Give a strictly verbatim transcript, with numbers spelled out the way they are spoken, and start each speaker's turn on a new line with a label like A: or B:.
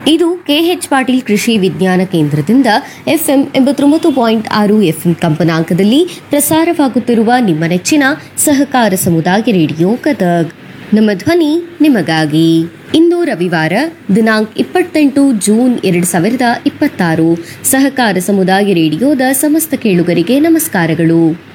A: ಇದು ಕೆಎಚ್ ಪಾಟೀಲ್ ಕೃಷಿ ವಿಜ್ಞಾನ ಕೇಂದ್ರದಿಂದ ಎಫ್ಎಂ ಎಂಬತ್ತೊಂಬತ್ತು ಪಾಯಿಂಟ್ ಆರು ಎಫ್ಎಂ ಕಂಪನಾಂಕದಲ್ಲಿ ಪ್ರಸಾರವಾಗುತ್ತಿರುವ ನಿಮ್ಮ ನೆಚ್ಚಿನ ಸಹಕಾರ ಸಮುದಾಯ ರೇಡಿಯೋ ಗದಗ್. ನಮ್ಮ ಧ್ವನಿ ನಿಮಗಾಗಿ. ಇಂದು ರವಿವಾರ ದಿನಾಂಕ ಇಪ್ಪತ್ತೆಂಟು ಜೂನ್ ಎರಡು ಸಾವಿರದ ಇಪ್ಪತ್ತಾರು. ಸಹಕಾರ ಸಮುದಾಯ ರೇಡಿಯೋದ ಸಮಸ್ತ ಕೇಳುಗರಿಗೆ ನಮಸ್ಕಾರಗಳು.